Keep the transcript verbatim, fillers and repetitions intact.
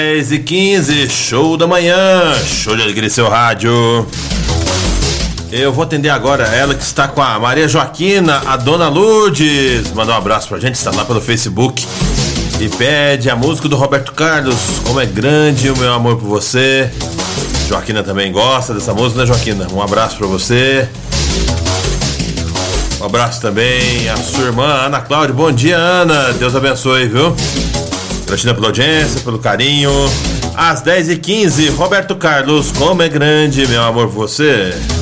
dez e quinze, show da manhã, show de alegria, seu rádio. Eu vou atender agora ela que está com a Maria Joaquina, a Dona Lourdes. Mandar um abraço pra gente, está lá pelo Facebook. E pede a música do Roberto Carlos, Como é Grande o Meu Amor por Você. Joaquina também gosta dessa música, né, Joaquina? Um abraço pra você. Um abraço também à sua irmã, Ana Cláudia. Bom dia, Ana. Deus abençoe, viu? Gratidão pela audiência, pelo carinho. Às dez e quinze, Roberto Carlos, Como é Grande Meu Amor por Você.